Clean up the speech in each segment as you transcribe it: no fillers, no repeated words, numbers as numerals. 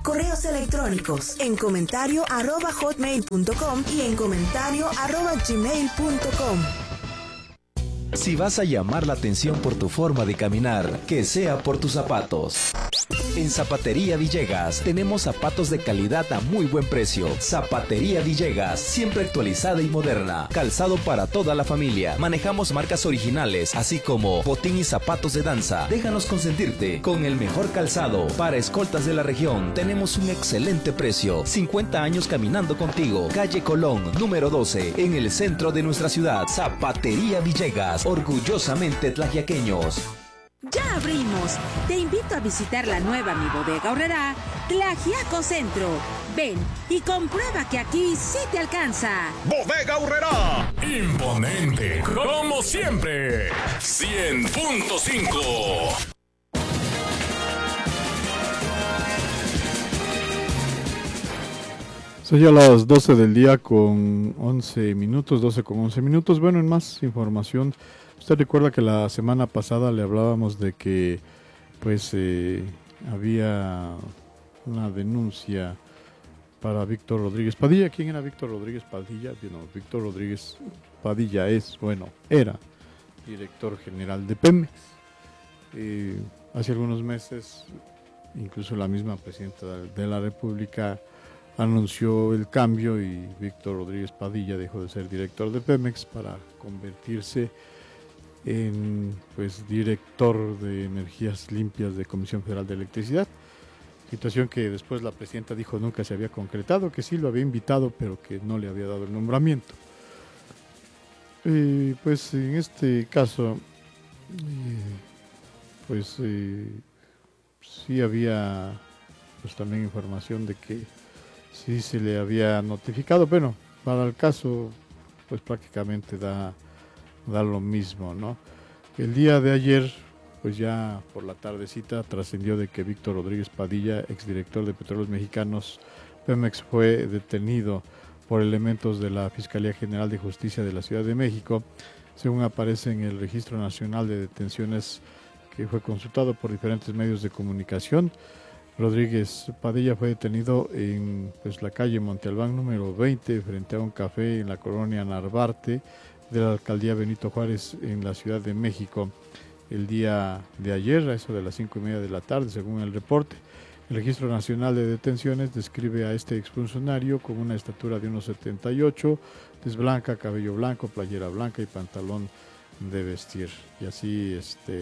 Correos electrónicos en comentario@hotmail.com y en comentario@gmail.com. Si vas a llamar la atención por tu forma de caminar, que sea por tus zapatos. En Zapatería Villegas tenemos zapatos de calidad a muy buen precio. Zapatería Villegas, siempre actualizada y moderna. Calzado para toda la familia. Manejamos marcas originales, así como botín y zapatos de danza. Déjanos consentirte con el mejor calzado. Para escoltas de la región, tenemos un excelente precio. 50 años caminando contigo. Calle Colón, número 12, en el centro de nuestra ciudad. Zapatería Villegas, orgullosamente tlaxiaqueños. ¡Ya abrimos! Te invito a visitar la nueva Mi Bodega Aurrerá, Tlaxiaco Centro. Ven y comprueba que aquí sí te alcanza. Bodega Aurrerá, imponente, como siempre. 100.5. Son ya las 12 del día con 11 minutos, 12 con 11 minutos. Bueno, en más información, usted recuerda que la semana pasada le hablábamos de que pues había una denuncia para Víctor Rodríguez Padilla. ¿Quién era Víctor Rodríguez Padilla? Bueno, Víctor Rodríguez Padilla era director general de Pemex. Hace algunos meses, incluso la misma presidenta de la República anunció el cambio y Víctor Rodríguez Padilla dejó de ser director de Pemex para convertirse en pues director de energías limpias de Comisión Federal de Electricidad, situación que después la presidenta dijo nunca se había concretado, que sí lo había invitado pero que no le había dado el nombramiento. Pues en este caso sí había pues también información de que sí se le había notificado, pero para el caso pues prácticamente da lo mismo, ¿no? El día de ayer, pues ya por la tardecita trascendió de que Víctor Rodríguez Padilla, exdirector de Petróleos Mexicanos, Pemex, fue detenido por elementos de la Fiscalía General de Justicia de la Ciudad de México, según aparece en el Registro Nacional de Detenciones que fue consultado por diferentes medios de comunicación. Rodríguez Padilla fue detenido en la calle Monte Albán número 20, frente a un café en la colonia Narvarte de la alcaldía Benito Juárez en la Ciudad de México el día de ayer, a eso de las 5:30 de la tarde, según el reporte. El Registro Nacional de Detenciones describe a este exfuncionario con una estatura de 1,78, tez blanca, cabello blanco, playera blanca y pantalón de vestir. Y así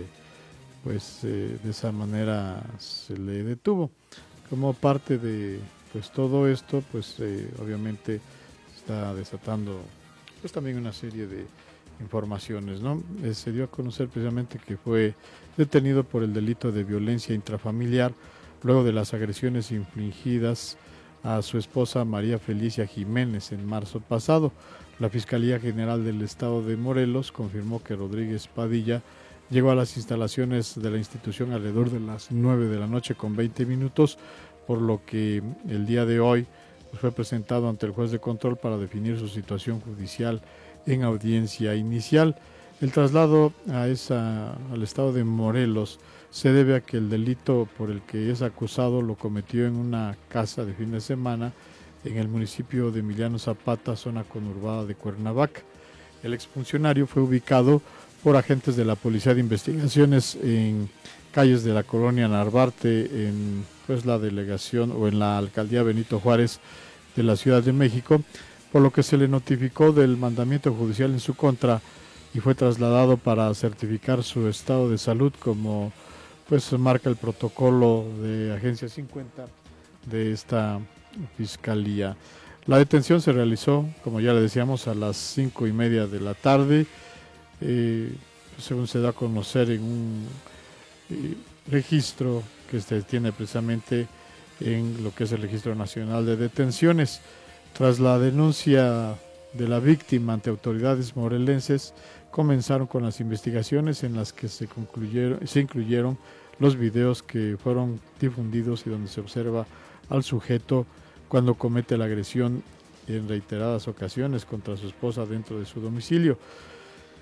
de esa manera se le detuvo. Como parte de todo esto, obviamente está desatando también una serie de informaciones, ¿no? Se dio a conocer precisamente que fue detenido por el delito de violencia intrafamiliar luego de las agresiones infligidas a su esposa María Felicia Jiménez en marzo pasado. La Fiscalía General del Estado de Morelos confirmó que Rodríguez Padilla llegó a las instalaciones de la institución alrededor de las 9 de la noche con 20 minutos, por lo que el día de hoy fue presentado ante el juez de control para definir su situación judicial en audiencia inicial. El traslado al estado de Morelos se debe a que el delito por el que es acusado lo cometió en una casa de fin de semana en el municipio de Emiliano Zapata, zona conurbada de Cuernavaca. El exfuncionario fue ubicado por agentes de la Policía de Investigaciones en calles de la colonia Narvarte, en la delegación o en la alcaldía Benito Juárez de la Ciudad de México, por lo que se le notificó del mandamiento judicial en su contra y fue trasladado para certificar su estado de salud, como marca el protocolo de Agencia 50 de esta fiscalía. La detención se realizó, como ya le decíamos, a las 5:30 de la tarde, según se da a conocer en un registro que se tiene precisamente en lo que es el Registro Nacional de Detenciones. Tras la denuncia de la víctima ante autoridades morelenses, comenzaron con las investigaciones en las que se incluyeron los videos que fueron difundidos y donde se observa al sujeto cuando comete la agresión en reiteradas ocasiones contra su esposa dentro de su domicilio.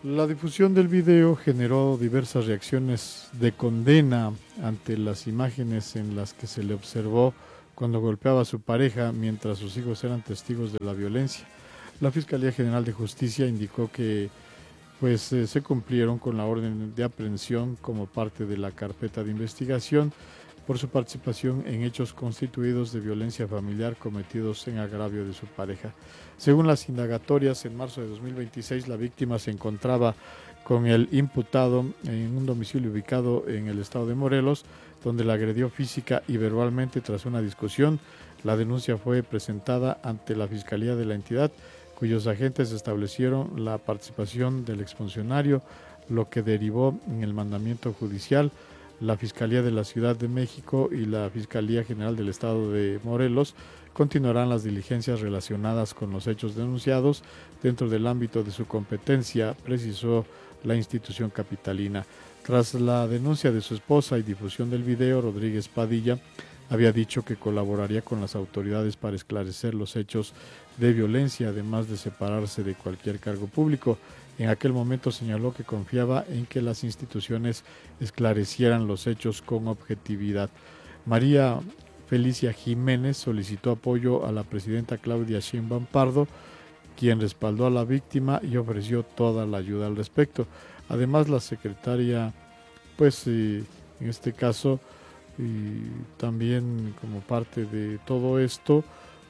La difusión del video generó diversas reacciones de condena ante las imágenes en las que se le observó cuando golpeaba a su pareja mientras sus hijos eran testigos de la violencia. La Fiscalía General de Justicia indicó que se cumplieron con la orden de aprehensión como parte de la carpeta de investigación por su participación en hechos constituidos de violencia familiar cometidos en agravio de su pareja. Según las indagatorias, en marzo de 2026 la víctima se encontraba con el imputado en un domicilio ubicado en el estado de Morelos, donde la agredió física y verbalmente. Tras una discusión, la denuncia fue presentada ante la Fiscalía de la entidad, cuyos agentes establecieron la participación del exfuncionario, lo que derivó en el mandamiento judicial. La Fiscalía de la Ciudad de México y la Fiscalía General del Estado de Morelos continuarán las diligencias relacionadas con los hechos denunciados dentro del ámbito de su competencia, precisó la institución capitalina. Tras la denuncia de su esposa y difusión del video, Rodríguez Padilla había dicho que colaboraría con las autoridades para esclarecer los hechos de violencia, además de separarse de cualquier cargo público. En aquel momento señaló que confiaba en que las instituciones esclarecieran los hechos con objetividad. María Felicia Jiménez solicitó apoyo a la presidenta Claudia Sheinbaum Pardo, quien respaldó a la víctima y ofreció toda la ayuda al respecto. Además, la secretaria, en este caso, y también como parte de todo esto,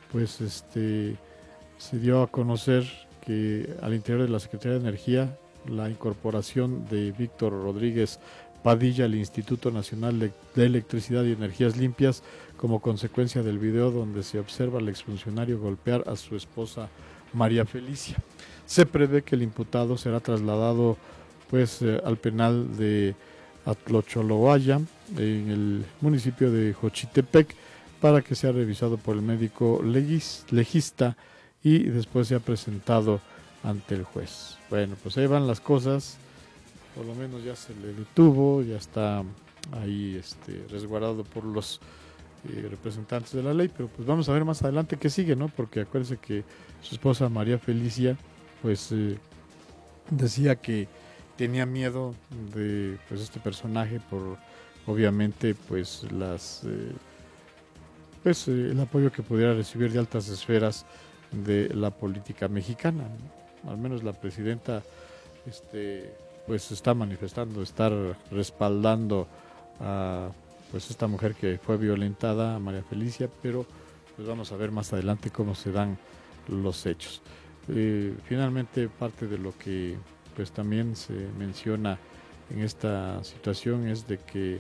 se dio a conocer que al interior de la Secretaría de Energía, la incorporación de Víctor Rodríguez Padilla al Instituto Nacional de Electricidad y Energías Limpias como consecuencia del video donde se observa al exfuncionario golpear a su esposa María Felicia. Se prevé que el imputado será trasladado al penal de Atlocholowaya en el municipio de Xochitepec para que sea revisado por el médico legista y después sea presentado ante el juez. Bueno, pues ahí van las cosas, por lo menos ya se le detuvo, ya está ahí resguardado por los representantes de la ley, pero pues vamos a ver más adelante qué sigue, ¿no? Porque acuérdense que su esposa María Felicia, decía que tenía miedo de este personaje por obviamente el apoyo que pudiera recibir de altas esferas de la política mexicana, ¿no? Al menos la presidenta está manifestando estar respaldando a esta mujer que fue violentada, a María Felicia, pero vamos a ver más adelante cómo se dan los hechos. Finalmente, parte de lo que también se menciona en esta situación es de que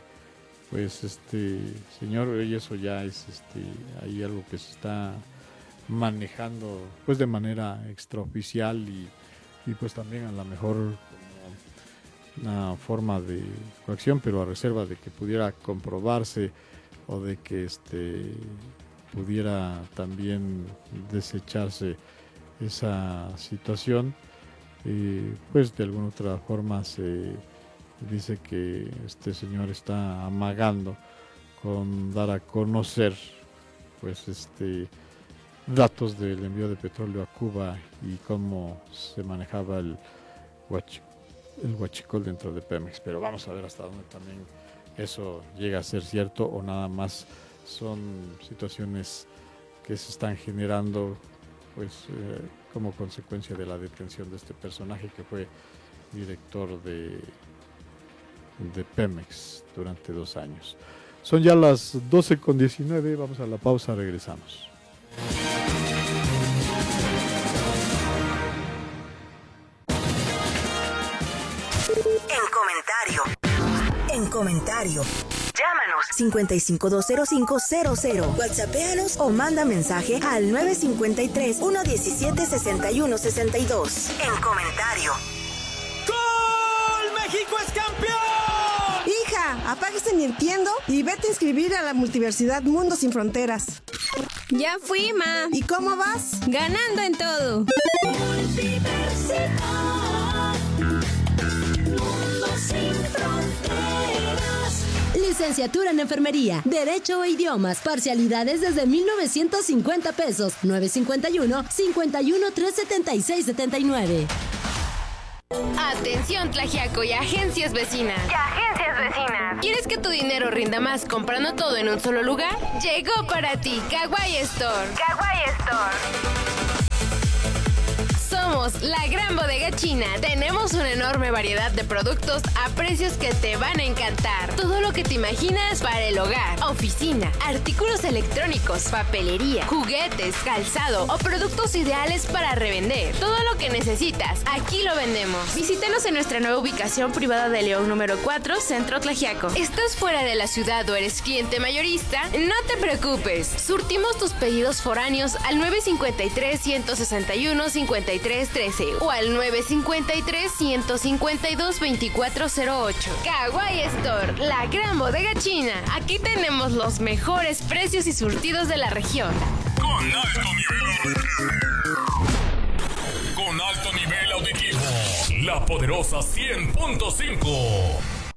señor, y eso ya es hay algo que se está manejando de manera extraoficial y también a lo mejor como una forma de coacción, pero a reserva de que pudiera comprobarse o de que pudiera también desecharse esa situación. De alguna otra forma se dice que este señor está amagando con dar a conocer datos del envío de petróleo a Cuba y cómo se manejaba el huachicol dentro de Pemex, pero vamos a ver hasta dónde también eso llega a ser cierto o nada más son situaciones que se están generando como consecuencia de la detención de este personaje que fue director de Pemex durante 2 años. Son ya las 12:19, vamos a la pausa, regresamos. En comentario. Llámanos 55205000. WhatsAppéanos o manda mensaje al 953-117-6162. En comentario. ¡Gol! ¡México es campeón! Hija, apaga ese Nintendo y vete a inscribir a la Multiversidad Mundo Sin Fronteras. Ya fui, ma. ¿Y cómo vas? Ganando en todo. Licenciatura en Enfermería, Derecho e Idiomas, parcialidades desde 1,950 pesos, 951-51-376-79. Atención Tlaxiaco y agencias vecinas. ¿Quieres que tu dinero rinda más comprando todo en un solo lugar? Llegó para ti Kawaii Store. Somos la gran bodega china. Tenemos una enorme variedad de productos a precios que te van a encantar. Todo lo que te imaginas para el hogar, oficina, artículos electrónicos, papelería, juguetes, calzado o productos ideales para revender. Todo lo que necesitas, aquí lo vendemos. Visítanos en nuestra nueva ubicación privada de León número 4, Centro Tlaxiaco. ¿Estás fuera de la ciudad o eres cliente mayorista? No te preocupes. Surtimos tus pedidos foráneos al 953-161-5313 o al 953-152-2408. Kawaii Store, la gran bodega china. Aquí tenemos los mejores precios y surtidos de la región. Con alto nivel auditivo. La poderosa 100.5.